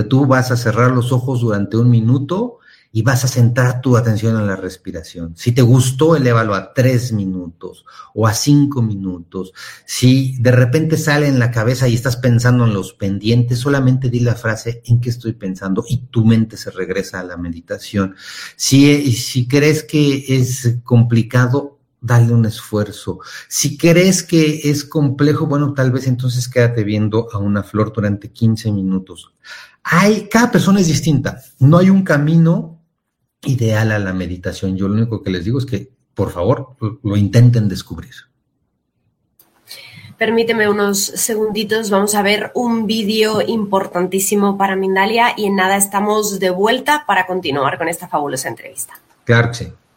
donde tú vas a cerrar los ojos durante 1 minuto y vas a centrar tu atención en la respiración. Si te gustó, elévalo a 3 minutos o a 5 minutos. Si de repente sale en la cabeza y estás pensando en los pendientes, solamente di la frase ¿en qué estoy pensando? Y tu mente se regresa a la meditación. Si crees que es complicado, dale un esfuerzo. Si crees que es complejo, bueno, tal vez entonces quédate viendo a una flor durante 15 minutos. Cada persona es distinta. No hay un camino ideal a la meditación. Yo lo único que les digo es que, por favor, lo intenten descubrir. Permíteme unos segunditos, vamos a ver un vídeo importantísimo para Mindalia y en nada estamos de vuelta para continuar con esta fabulosa entrevista. Claro que sí.